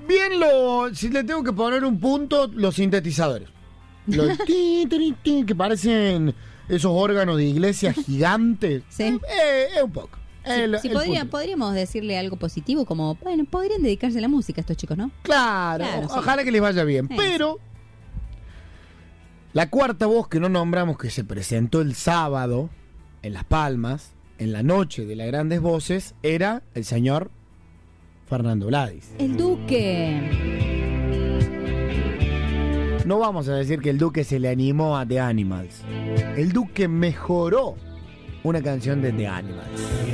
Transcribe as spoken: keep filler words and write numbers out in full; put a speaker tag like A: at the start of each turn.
A: Bien, lo, si le tengo que poner un punto, los sintetizadores. Los ti, ti, ti, que parecen esos órganos de iglesia gigantes.
B: Sí.
A: Eh, eh, un poco.
B: Sí,
A: El-
B: sí,
A: el
B: podría-
A: punto.
B: podríamos decirle algo positivo, como, bueno, podrían dedicarse a la música estos chicos, ¿no?
A: Claro,
B: Claro, sí.
A: ojalá que les vaya bien.
B: Sí,
A: Pero la cuarta voz que no nombramos, que se presentó el sábado en Las Palmas, en la noche de las grandes voces, era el señor Fernando Vladis.
B: El Duque.
A: No vamos a decir que el Duque se le animó a The Animals. El Duque mejoró una canción de The Animals.